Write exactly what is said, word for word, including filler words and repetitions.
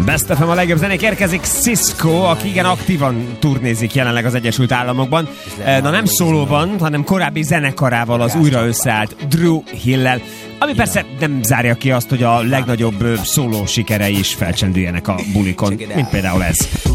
Best ef em a legjobb zenék, érkezik Cisco, aki igen aktívan turnézik jelenleg az Egyesült Államokban. Na nem szólóban, hanem korábbi zenekarával, az újra összeállt Dru Hill-lel, ami persze nem zárja ki azt, hogy a legnagyobb szóló sikerei is felcsendüljenek a bulikon, mint például ez.